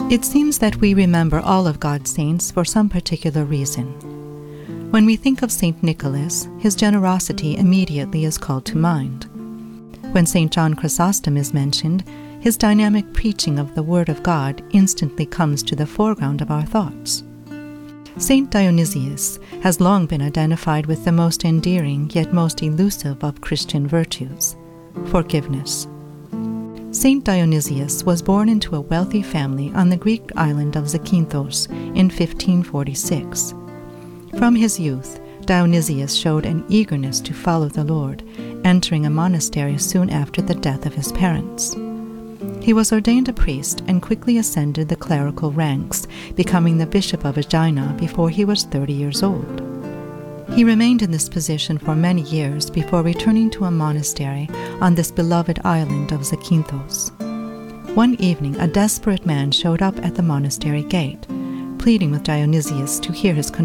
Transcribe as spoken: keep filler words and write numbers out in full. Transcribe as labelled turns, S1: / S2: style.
S1: It seems that we remember all of God's saints for some particular reason. When we think of Saint Nicholas, his generosity immediately is called to mind. When Saint John Chrysostom is mentioned, his dynamic preaching of the Word of God instantly comes to the foreground of our thoughts. Saint Dionysius has long been identified with the most endearing yet most elusive of Christian virtues, forgiveness. Saint Dionysius was born into a wealthy family on the Greek island of Zakynthos in fifteen forty-six. From his youth, Dionysius showed an eagerness to follow the Lord, entering a monastery soon after the death of his parents. He was ordained a priest and quickly ascended the clerical ranks, becoming the bishop of Aegina before he was thirty years old. He remained in this position for many years before returning to a monastery on this beloved island of Zakynthos. One evening, a desperate man showed up at the monastery gate, pleading with Dionysius to hear his